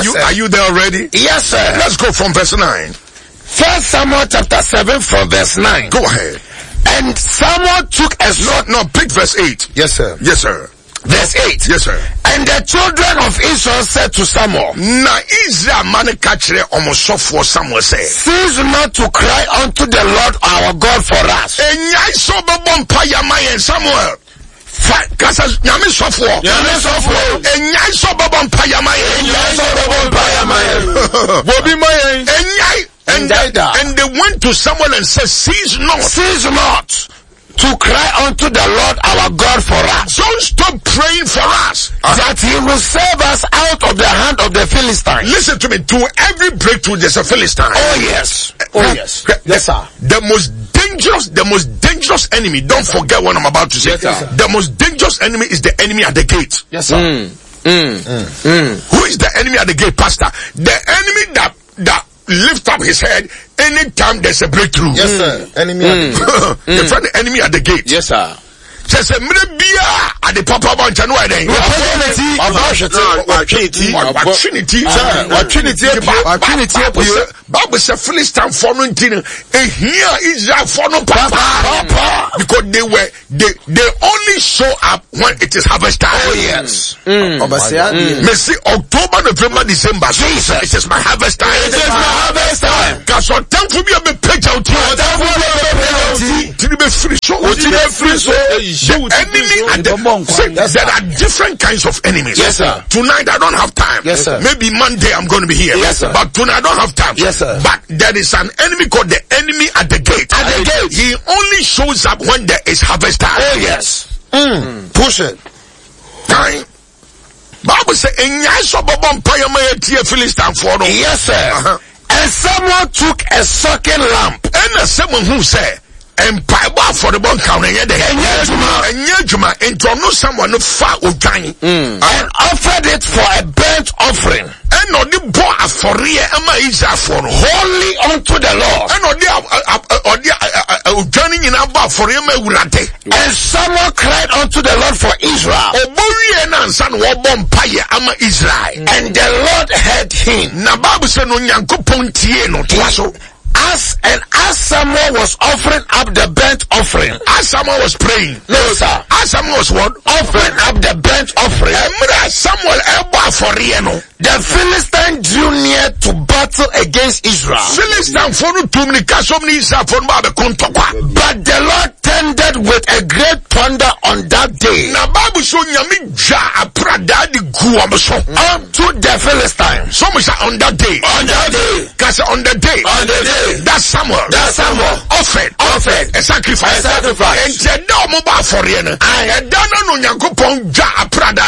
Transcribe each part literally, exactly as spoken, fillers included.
you, are you there already? Yes, sir. Let's go from verse nine. First Samuel chapter seven from verse nine. Go ahead. And Samuel took a sword. No, no, pick verse eight. Yes, sir. Yes, sir. Verse eight. Yes, sir. And the children of Israel said to Samuel, Na Israel man kachre omosofo Samuel said, cease not to cry unto the Lord our God for us. Enyai so bobom payama Samuel. Kasa nyame sofo. Nyame sofo. Enyai so bobom payama. Enyai so bobom payama. Bobi mayen. Enyai. And, and they went to Samuel and said, cease not. Cease not to cry unto the Lord our God for us. Don't stop praying for us. Uh, that he will save us out of the hand of the Philistines. Listen to me. To every breakthrough there's a Philistine. Oh yes. Oh yes. Yes, sir. The most dangerous, the most dangerous enemy. Don't yes, forget what I'm about to say. Yes, the most dangerous enemy is the enemy at the gate. Yes, sir. Mm. Mm. Mm. Mm. Who is the enemy at the gate, Pastor? The enemy that that lift up his head anytime there's a breakthrough. Yes, sir. Enemy mm. at the gate. The friend, the enemy at the gate. Yes, sir. Says a bia at the papa bunch and why then? Opportunity, opportunity, opportunity, opportunity. Bible says Philistine for no thing. And here Israel for no papa because they were they they only show up when it is harvest time. Oh yes. Me see October, November, December. Jesus, it is my harvest time. It is my harvest time. Cause on time for me a page out here. Did be free so? Did be free so? The enemy and the see, yes, there are different kinds of enemies. Yes, sir. Tonight I don't have time. Yes, sir. Maybe Monday I'm going to be here. Yes, sir. But tonight I don't have time. Yes, sir. But there is an enemy called the enemy at the gate. At the gate. He only shows up when there is harvest time. Oh yes. Mm. Mm. Push it. Time. Bible says, "Enyai so bobom payama etie Philistine for no." Yes, sir. Uh-huh. And someone took a sucking lamp. And someone who said, and Bible for the bon count and Yajuma and to know someone far Ugani and offered it for a burnt offering. And no the boy for real Emma is for holy unto the Lord. And no the Ugani in Abba for him. And someone cried unto the Lord for Israel. And son wobom paya ama Israel. And the Lord heard him. Na Bible said no nyanko pontie no twaso. As and as Samuel was offering up the burnt offering, as Samuel was praying, no sir, as Samuel was what? Offering up the burnt offering, Samuel for the Philistine drew near to battle against Israel. Philistine for too many Israel for but the Lord tended with a great thunder on that day. Na Bible so nyame ja aprada di guam so unto the Philistines. So much on that day. On that day. Cause on the day. On the day. That Samuel. That Samuel. Offered. Offered. A sacrifice. A sacrifice. And said no mobile for you. I don't know Yankopon ja aprada.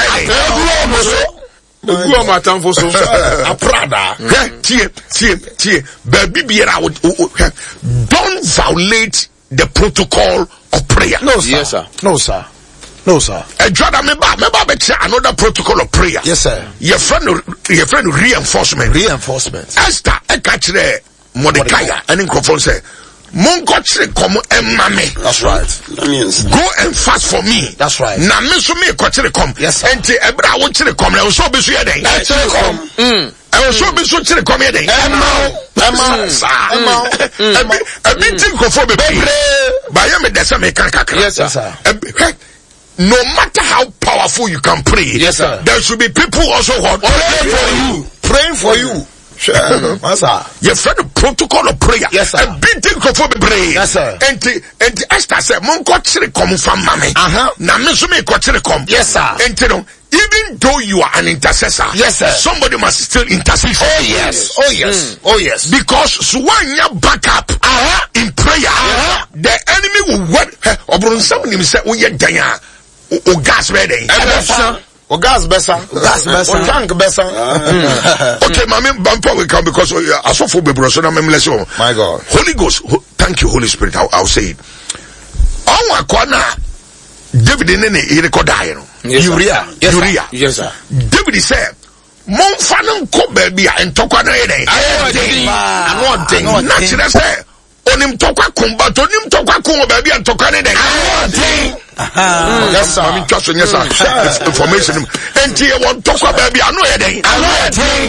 Go matam for so a Prada. Tie, tie, tie. Baby biera don't violate the protocol of prayer. No, sir. Yes, sir. No, sir. No, sir. A Jordan member, member another protocol of prayer. Yes, sir. Your friend, your friend reinforcement. Reinforcement. Esther, I catch the Mordecai and in Crawford say, Mongotre come and mame. That's right. That means go and fast for me. That's right. Na me so me kwache come. Yes, sir. Enti ebra wo kire come na so be so ye den. That's come. Mm. I so be so kire come ye den. Emma. Emma. Emma. Emma. Abi tin Crawford be be. Ba ye me desa me kan kakra. Yes, sir. No matter how powerful you can pray, yes, sir, there should be people also who are praying for you. Praying for you. Sure. Yes, sir. Your friend the protocol of prayer. Yes, sir. A big thing for the prayer. Yes, sir. And the and the Esther said, "Mon kochire come from mama." Uh huh. Na me so me kochire come. Yes, sir. And you know, even though you are an intercessor, yes, sir, somebody must still intercede. Oh yes. Oh yes. Mm. Oh yes. Because Swanya back up uh-huh, in prayer, uh-huh, the enemy will wait. Obrun somebody say, "Oh yeah, danya." O gas ready. O gas besa. Gas besa. O tank besa. Okay, mami, bumper will come because I saw for bebro so na memless. My God. Holy Ghost, thank you, Holy Spirit. I'll, I'll say it. On akwana David nene he record die no. Uriah. Uriah. Yes, sir. David said, "Mon fanan ko baby and tokwa na eden." I know thing. Natural say, "Onim tokwa kumba, onim tokwa kumba baby and tokwa na eden." I know thing. Uh-huh. Yes, sir. I mean, yes, sir. Information. And here, one talk about baby. I know anything. I know anything.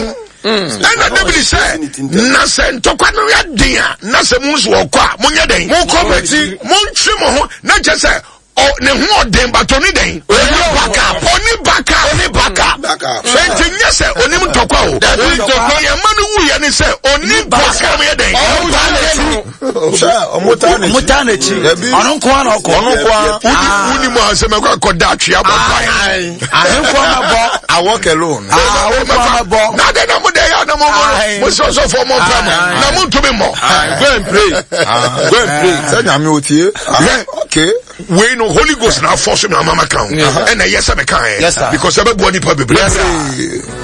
ɛna David sɛ na sɛ ntɔkwa no yɛ den a na sɛ mo nso wɔkɔ a monyɛ den monkɔ bɛti montwe mo ho na kyɛ sɛ o ne ho ɔden bato ne den oni baka oni baka oni baka enti nyɛ sɛ onim ntɔkwa o ntɔkwa yɛ ma no wuyɛ ne sɛ oni baka mo yɛ den ɔmota n'akyi ɔno nko a na ɔkɔ ɔno nko a wuni mu asɛm ɛkɔ akɔda atwea bɔ pae nko a mabɔ I walk alone nko a mabɔ na de na mo de ya na mo mo so so for mo pam na mo ntumi mo go and pray go and pray say nyame otie okay we no Holy Ghost na force me na mama kan and na yes me kan because ebe bo nipa bebre